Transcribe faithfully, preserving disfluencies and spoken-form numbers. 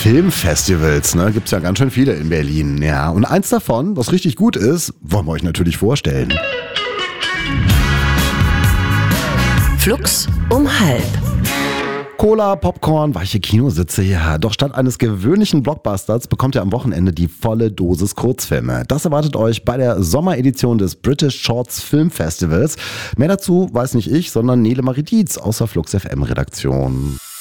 Filmfestivals, ne? Gibt's ja ganz schön viele in Berlin, ja. Und eins davon, was richtig gut ist, wollen wir euch natürlich vorstellen. Flux um halb. Cola, Popcorn, weiche Kinositze, ja. Doch statt eines gewöhnlichen Blockbusters bekommt ihr am Wochenende die volle Dosis Kurzfilme. Das erwartet euch bei der Sommeredition des British Shorts Film Festivals. Mehr dazu weiß nicht ich, sondern Nele Marie Dietz aus der Flux F M Redaktion.